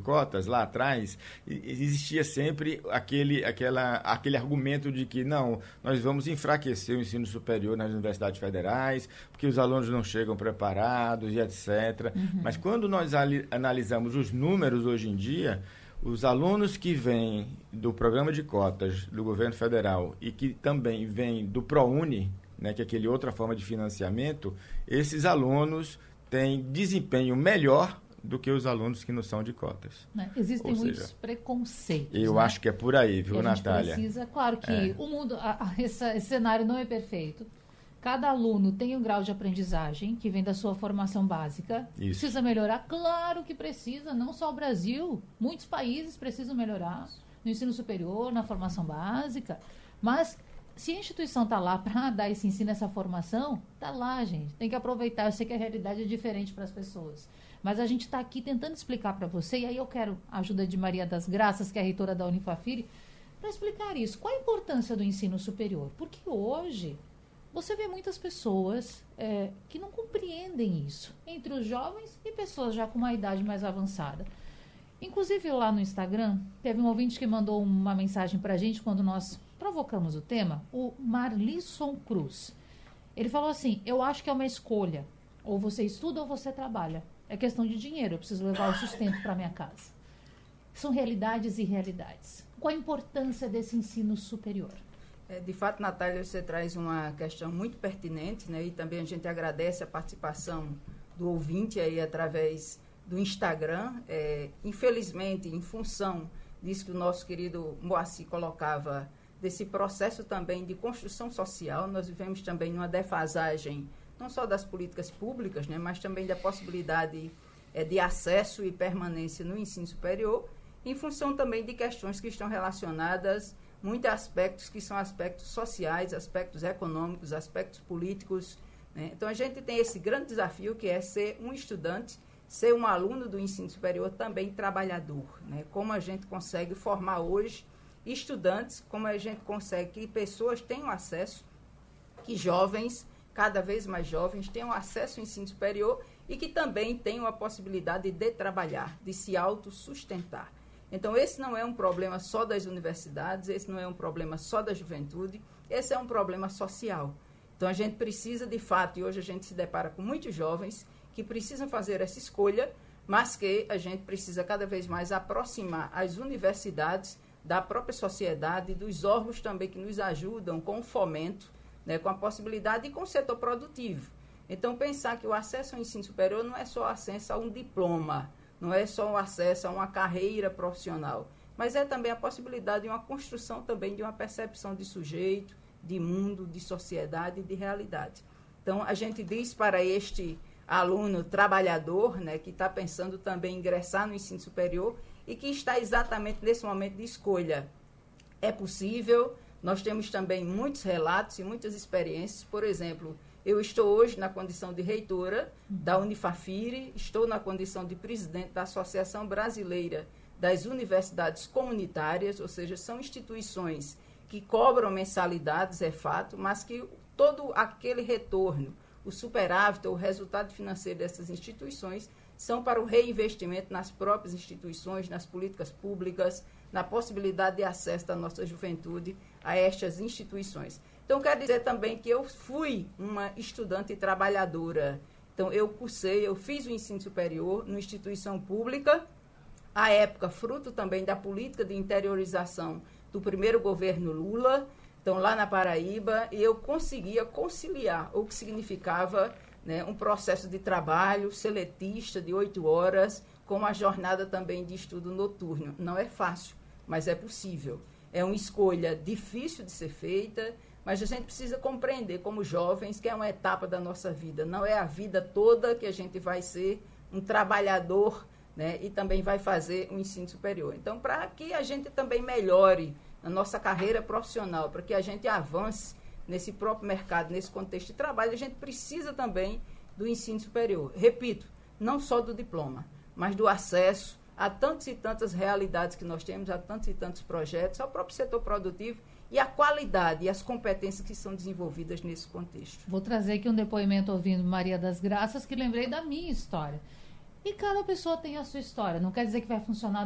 cotas, lá atrás, existia sempre aquele argumento de que, não, nós vamos enfraquecer o ensino superior nas universidades federais, porque os alunos não chegam preparados e etc. Mas quando nós analisamos os números hoje em dia, os alunos que vêm do programa de cotas do governo federal e que também vêm do ProUni, né, que é aquele outra forma de financiamento, esses alunos têm desempenho melhor do que os alunos que não são de cotas. Existem muitos preconceitos. Eu acho que é por aí, viu, Natália? Precisa, claro que o mundo, esse cenário não é perfeito. Cada aluno tem um grau de aprendizagem que vem da sua formação básica. Isso. Precisa melhorar? Claro que precisa, não só o Brasil. Muitos países precisam melhorar no ensino superior, na formação básica. Mas se a instituição está lá para dar esse ensino, essa formação, está lá, gente. Tem que aproveitar. Eu sei que a realidade é diferente para as pessoas. Mas a gente está aqui tentando explicar para você, e aí eu quero a ajuda de Maria das Graças, que é a reitora da Unifafiri, para explicar isso. Qual a importância do ensino superior? Porque hoje você vê muitas pessoas que não compreendem isso, entre os jovens e pessoas já com uma idade mais avançada. Inclusive, lá no Instagram, teve um ouvinte que mandou uma mensagem para a gente quando nós provocamos o tema, o Marlisson Cruz. Ele falou assim, eu acho que é uma escolha, ou você estuda ou você trabalha. É questão de dinheiro, eu preciso levar o sustento para minha casa. São realidades e realidades. Qual a importância desse ensino superior? De fato, Natália, você traz uma questão muito pertinente, né? E também a gente agradece a participação do ouvinte aí através do Instagram. Infelizmente, em função disso que o nosso querido Moacir colocava, desse processo também de construção social, nós vivemos também numa defasagem, não só das políticas públicas, né? Mas também da possibilidade de acesso e permanência no ensino superior, em função também de questões que estão relacionadas muitos aspectos que são aspectos sociais, aspectos econômicos, aspectos políticos, né? Então, a gente tem esse grande desafio que é ser um estudante, ser um aluno do ensino superior também trabalhador, né? Como a gente consegue formar hoje estudantes, como a gente consegue que pessoas tenham acesso, que jovens, cada vez mais jovens, tenham acesso ao ensino superior e que também tenham a possibilidade de trabalhar, de se autossustentar. Então, esse não é um problema só das universidades, esse não é um problema só da juventude, esse é um problema social. Então, a gente precisa, de fato, e hoje a gente se depara com muitos jovens que precisam fazer essa escolha, mas que a gente precisa cada vez mais aproximar as universidades da própria sociedade, dos órgãos também que nos ajudam com o fomento, né, com a possibilidade e com o setor produtivo. Então, pensar que o acesso ao ensino superior não é só acesso a um diploma, não é só o acesso a uma carreira profissional, mas é também a possibilidade de uma construção também de uma percepção de sujeito, de mundo, de sociedade e de realidade. Então, a gente diz para este aluno trabalhador, né, que está pensando também em ingressar no ensino superior e que está exatamente nesse momento de escolha. É possível, nós temos também muitos relatos e muitas experiências, por exemplo, eu estou hoje na condição de reitora da Unifafiri, estou na condição de presidente da Associação Brasileira das Universidades Comunitárias, ou seja, são instituições que cobram mensalidades, é fato, mas que todo aquele retorno, o superávit, o resultado financeiro dessas instituições, são para o reinvestimento nas próprias instituições, nas políticas públicas, na possibilidade de acesso da nossa juventude a estas instituições. Então, quero dizer também que eu fui uma estudante trabalhadora. Então, eu fiz o ensino superior numa instituição pública, à época, fruto também da política de interiorização do primeiro governo Lula, então, lá na Paraíba, e eu conseguia conciliar o que significava, né, um processo de trabalho seletista de 8 horas, com uma jornada também de estudo noturno. Não é fácil, mas é possível. É uma escolha difícil de ser feita, mas a gente precisa compreender, como jovens, que é uma etapa da nossa vida. Não é a vida toda que a gente vai ser um trabalhador, né, e também vai fazer um ensino superior. Então, para que a gente também melhore na nossa carreira profissional, para que a gente avance nesse próprio mercado, nesse contexto de trabalho, a gente precisa também do ensino superior. Repito, não só do diploma, mas do acesso a tantas e tantas realidades que nós temos, a tantos e tantos projetos, ao próprio setor produtivo e a qualidade e as competências que são desenvolvidas nesse contexto. Vou trazer aqui um depoimento ouvindo Maria das Graças, que lembrei da minha história. E cada pessoa tem a sua história. Não quer dizer que vai funcionar